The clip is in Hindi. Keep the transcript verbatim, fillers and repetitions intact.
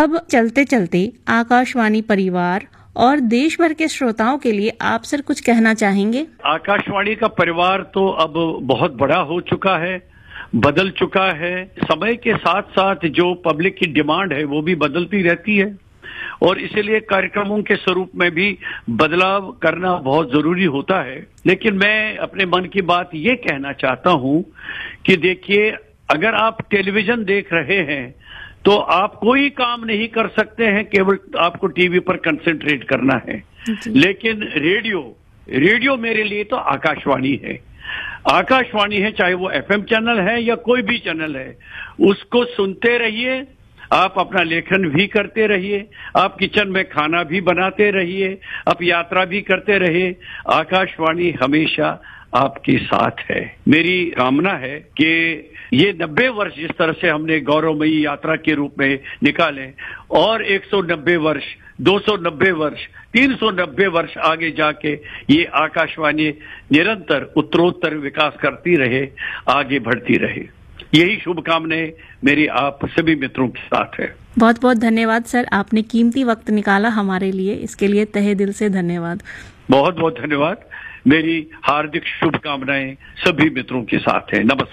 अब चलते चलते आकाशवाणी परिवार और देश भर के श्रोताओं के लिए आप सर कुछ कहना चाहेंगे? आकाशवाणी का परिवार तो अब बहुत बड़ा हो चुका है, बदल चुका है। समय के साथ साथ जो पब्लिक की डिमांड है वो भी बदलती रहती है और इसीलिए कार्यक्रमों के स्वरूप में भी बदलाव करना बहुत जरूरी होता है। लेकिन मैं अपने मन की बात ये कहना चाहता हूं कि देखिए, अगर आप टेलीविजन देख रहे हैं तो आप कोई काम नहीं कर सकते हैं, केवल आपको टीवी पर कंसंट्रेट करना है। लेकिन रेडियो रेडियो मेरे लिए तो आकाशवाणी है। आकाशवाणी है, चाहे वो एफएम चैनल है या कोई भी चैनल है, उसको सुनते रहिए, आप अपना लेखन भी करते रहिए, आप किचन में खाना भी बनाते रहिए, आप यात्रा भी करते रहिए। आकाशवाणी हमेशा आपके साथ है। मेरी कामना है कि ये नब्बे वर्ष जिस तरह से हमने गौरवमयी यात्रा के रूप में निकाले और एक सौ नब्बे वर्ष, दो सौ नब्बे वर्ष, तीन सौ नब्बे वर्ष आगे जाके ये आकाशवाणी निरंतर उत्तरोत्तर विकास करती रहे, आगे बढ़ती रहे। यही शुभकामनाएं मेरी आप सभी मित्रों के साथ है। बहुत बहुत धन्यवाद सर, आपने कीमती वक्त निकाला हमारे लिए, इसके लिए तहे दिल से धन्यवाद। बहुत बहुत धन्यवाद। मेरी हार्दिक शुभकामनाएं सभी मित्रों के साथ है। नमस्कार।